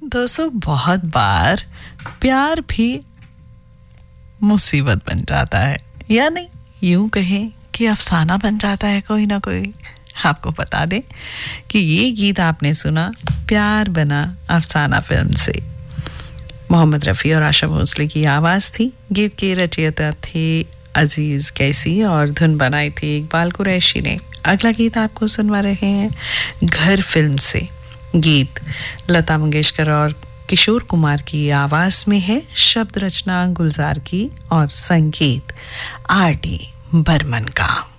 दोस्तों बहुत बार प्यार भी मुसीबत बन जाता है, या नहीं यूं कहें कि अफसाना बन जाता है कोई ना कोई। आपको बता दें कि ये गीत आपने सुना प्यार बना अफसाना फिल्म से। मोहम्मद रफ़ी और आशा भोसले की आवाज़ थी। गीत के रचयिता थे अजीज़ कैसी और धुन बनाई थी इकबाल कुरैशी ने। अगला गीत आपको सुनवा रहे हैं घर फिल्म से। गीत लता मंगेशकर और किशोर कुमार की आवाज़ में है, शब्द रचना गुलजार की और संगीत आर डी बर्मन का।